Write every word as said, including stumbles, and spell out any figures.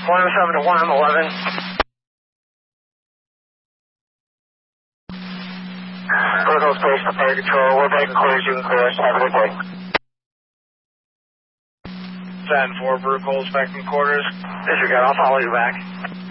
one oh seven to one M eleven. Protocol space to fire control. We're back in quarters. You can clear us. Have a good day. ten four, protocols back in quarters. Disregard, I'll follow you back.